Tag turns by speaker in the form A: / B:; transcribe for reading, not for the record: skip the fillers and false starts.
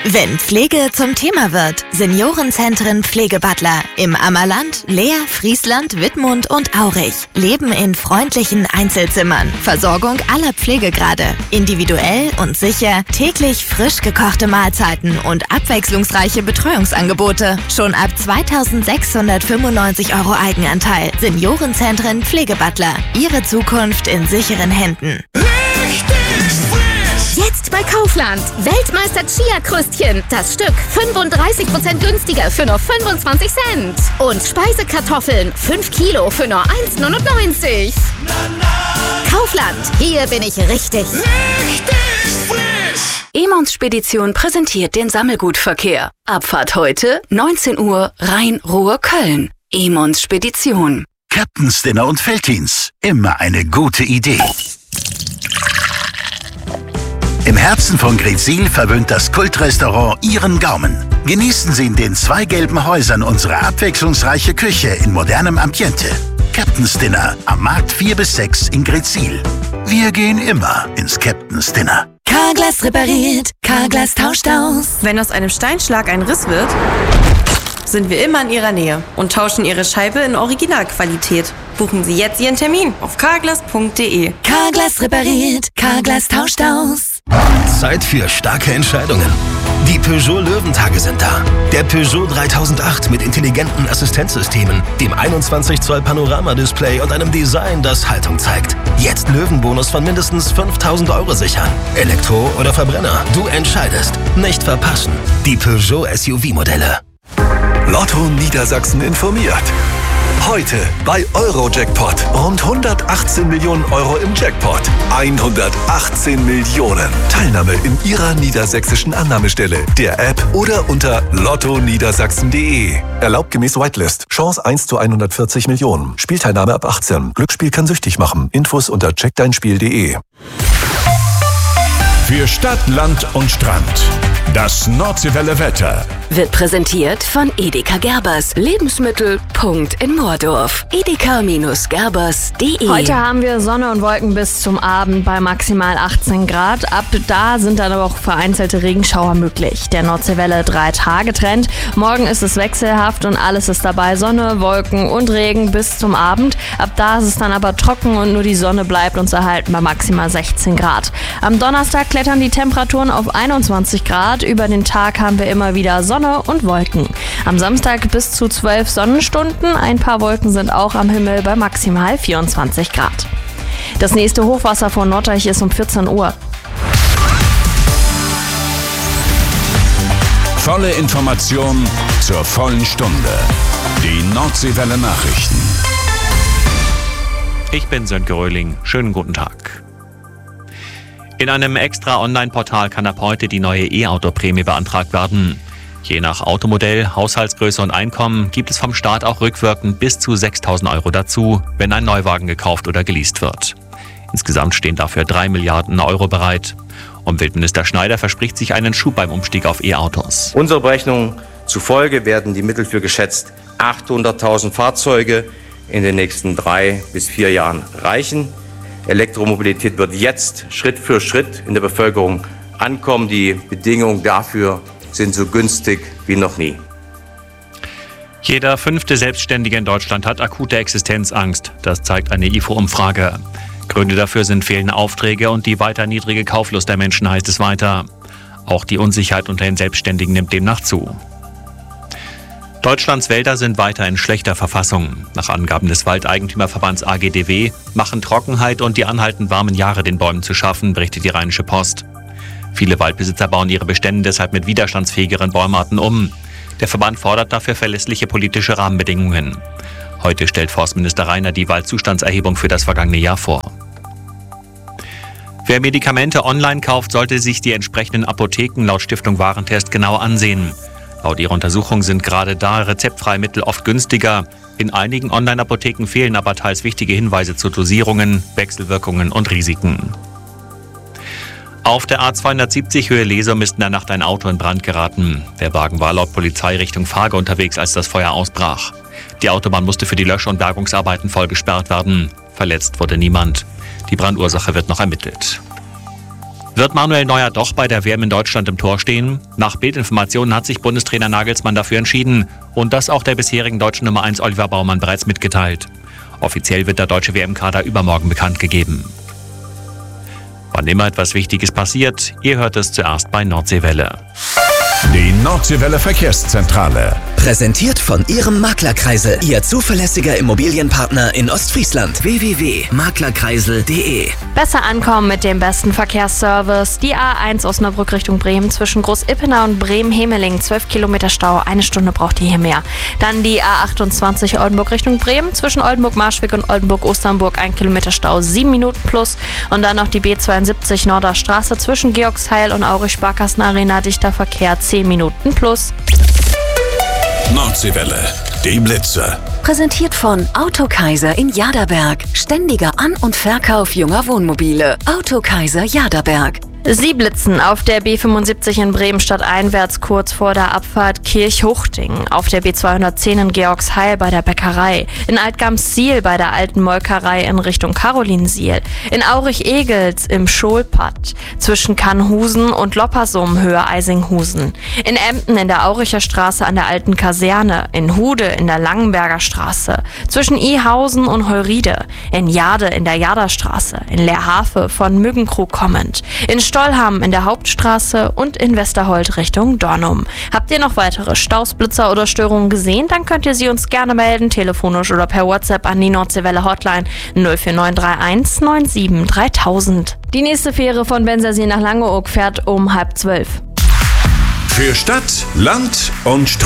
A: Wenn Pflege zum Thema wird, Seniorenzentren Pflegebutler im Ammerland, Leer, Friesland, Wittmund und Aurich leben in freundlichen Einzelzimmern. Versorgung aller Pflegegrade, individuell und sicher, täglich frisch gekochte Mahlzeiten und abwechslungsreiche Betreuungsangebote. Schon ab 2.695 € Eigenanteil. Seniorenzentren Pflegebutler. Ihre Zukunft in sicheren Händen.
B: Jetzt bei Kaufland. Weltmeister Chia-Kröstchen. Das Stück 35% günstiger für nur 25 Cent. Und Speisekartoffeln 5 Kilo für nur 1,99 €. Kaufland. Hier bin ich richtig frisch.
C: Emons Spedition präsentiert den Sammelgutverkehr. Abfahrt heute, 19 Uhr, Rhein-Ruhr-Köln. Emons Spedition.
D: Captain's Dinner und Veltins. Immer eine gute Idee. Im Herzen von Greetsiel verwöhnt das Kultrestaurant Ihren Gaumen. Genießen Sie in den 2 gelben Häusern unsere abwechslungsreiche Küche in modernem Ambiente. Captain's Dinner am Markt 4 bis 6 in Greetsiel. Wir gehen immer ins Captain's Dinner.
A: Carglass repariert, Carglass tauscht aus.
E: Wenn aus einem Steinschlag ein Riss wird, sind wir immer in Ihrer Nähe und tauschen Ihre Scheibe in Originalqualität. Buchen Sie jetzt Ihren Termin auf carglass.de.
A: Carglass repariert, Carglass tauscht aus.
F: Zeit für starke Entscheidungen. Die Peugeot Löwentage sind da. Der Peugeot 3008 mit intelligenten Assistenzsystemen, dem 21 Zoll Panoramadisplay und einem Design, das Haltung zeigt. Jetzt Löwenbonus von mindestens 5.000 € sichern. Elektro oder Verbrenner, du entscheidest. Nicht verpassen. Die Peugeot SUV-Modelle.
G: Lotto Niedersachsen informiert. Heute bei Eurojackpot. Rund 118 Millionen € im Jackpot. 118 Millionen. Teilnahme in Ihrer niedersächsischen Annahmestelle, der App oder unter lottoniedersachsen.de. Erlaubt gemäß Whitelist. Chance 1 zu 140 Millionen. Spielteilnahme ab 18. Glücksspiel kann süchtig machen. Infos unter checkdeinspiel.de.
H: Für Stadt, Land und Strand. Das Nordseewelle Wetter
C: wird präsentiert von Edeka Gerbers. Lebensmittel. In Moordorf. edeka-gerbers.de.
I: Heute haben wir Sonne und Wolken bis zum Abend bei maximal 18 Grad. Ab da sind dann aber auch vereinzelte Regenschauer möglich. Der Nordseewelle 3-Tage-Trend. Morgen ist es wechselhaft und alles ist dabei. Sonne, Wolken und Regen bis zum Abend. Ab da ist es dann aber trocken und nur die Sonne bleibt uns erhalten bei maximal 16 Grad. Am Donnerstag klettern die Temperaturen auf 21 Grad. Über den Tag haben wir immer wieder Sonne und Wolken. Am Samstag bis zu 12 Sonnenstunden. Ein paar Wolken sind auch am Himmel bei maximal 24 Grad. Das nächste Hochwasser vor Norddeich ist um 14 Uhr.
H: Volle Information zur vollen Stunde. Die Nordseewelle Nachrichten.
J: Ich bin Sönke Röhling. Schönen guten Tag. In einem extra Online-Portal kann ab heute die neue E-Auto-Prämie beantragt werden. Je nach Automodell, Haushaltsgröße und Einkommen gibt es vom Staat auch rückwirkend bis zu 6.000 € dazu, wenn ein Neuwagen gekauft oder geleast wird. Insgesamt stehen dafür 3 Milliarden € bereit. Umweltminister Schneider verspricht sich einen Schub beim Umstieg auf E-Autos.
K: Unserer Berechnung zufolge werden die Mittel für geschätzt 800.000 Fahrzeuge in den nächsten 3 bis 4 Jahren reichen. Elektromobilität wird jetzt Schritt für Schritt in der Bevölkerung ankommen. Die Bedingungen dafür sind so günstig wie noch nie.
J: Jeder 5. Selbstständige in Deutschland hat akute Existenzangst. Das zeigt eine IFO-Umfrage. Gründe dafür sind fehlende Aufträge und die weiter niedrige Kauflust der Menschen, heißt es weiter. Auch die Unsicherheit unter den Selbstständigen nimmt demnach zu. Deutschlands Wälder sind weiter in schlechter Verfassung. Nach Angaben des Waldeigentümerverbands AGDW machen Trockenheit und die anhaltend warmen Jahre den Bäumen zu schaffen, berichtet die Rheinische Post. Viele Waldbesitzer bauen ihre Bestände deshalb mit widerstandsfähigeren Baumarten um. Der Verband fordert dafür verlässliche politische Rahmenbedingungen. Heute stellt Forstminister Rainer die Waldzustandserhebung für das vergangene Jahr vor. Wer Medikamente online kauft, sollte sich die entsprechenden Apotheken laut Stiftung Warentest genau ansehen. Laut ihrer Untersuchung sind gerade da rezeptfreie Mittel oft günstiger. In einigen Online-Apotheken fehlen aber teils wichtige Hinweise zu Dosierungen, Wechselwirkungen und Risiken. Auf der A270 Höhe Lesum ist in der Nacht ein Auto in Brand geraten. Der Wagen war laut Polizei Richtung Farge unterwegs, als das Feuer ausbrach. Die Autobahn musste für die Lösch- und Bergungsarbeiten voll gesperrt werden. Verletzt wurde niemand. Die Brandursache wird noch ermittelt. Wird Manuel Neuer doch bei der WM in Deutschland im Tor stehen? Nach Bildinformationen hat sich Bundestrainer Nagelsmann dafür entschieden und das auch der bisherigen deutschen Nummer 1 Oliver Baumann bereits mitgeteilt. Offiziell wird der deutsche WM-Kader übermorgen bekannt gegeben. Wann immer etwas Wichtiges passiert, ihr hört es zuerst bei Nordseewelle.
H: Die Nordseewelle Verkehrszentrale.
L: Präsentiert von Ihrem Maklerkreisel, Ihr zuverlässiger Immobilienpartner in Ostfriesland. www.maklerkreisel.de.
I: Besser ankommen mit dem besten Verkehrsservice. Die A1 Osnabrück Richtung Bremen zwischen Groß-Ippenau und Bremen-Hemeling. 12 Kilometer Stau, 1 Stunde braucht ihr hier mehr. Dann die A28 Oldenburg Richtung Bremen zwischen Oldenburg-Marschweg und Oldenburg-Osternburg. 1 Kilometer Stau, 7 Minuten plus. Und dann noch die B72 Norderstraße zwischen Georgsheil und Aurich-Sparkassen-Arena. Dichter Verkehr, 10 Minuten plus.
H: Nordseewelle, die Blitze.
C: Präsentiert von Autokaiser in Jaderberg. Ständiger An- und Verkauf junger Wohnmobile. Autokaiser Jaderberg.
I: Sie blitzen auf der B75 in Bremen stadteinwärts kurz vor der Abfahrt Kirchhuchting, auf der B210 in Georgsheil bei der Bäckerei, in Altgamsiel bei der alten Molkerei in Richtung Karolinsiel, in Aurich-Egels im Scholpatt, zwischen Kannhusen und Loppersum Höhe Eisinghusen, in Emden in der Auricher Straße an der alten Kaserne, in Hude in der Langenberger Straße, zwischen Ihausen und Heuride, in Jade in der Jaderstraße, in Leerhafe von Müggenkrug kommend, in Stollham in der Hauptstraße und in Westerhold Richtung Dornum. Habt ihr noch weitere Staus, Blitzer oder Störungen gesehen? Dann könnt ihr sie uns gerne melden, telefonisch oder per WhatsApp an die Nordseewelle Hotline 04931 97 3000. Die nächste Fähre von Bensersiel nach Langeoog fährt um 11:30.
H: Für Stadt, Land und